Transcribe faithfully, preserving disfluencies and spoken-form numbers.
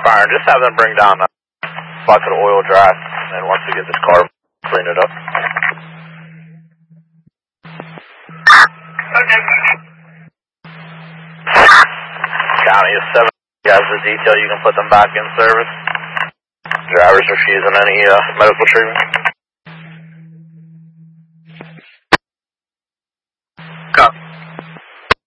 Byron, just have them bring down a bucket of oil dry, and once we get this car, clean it up. County is seven. Guys, the detail, you can put them back in service. Drivers refusing any uh, medical treatment.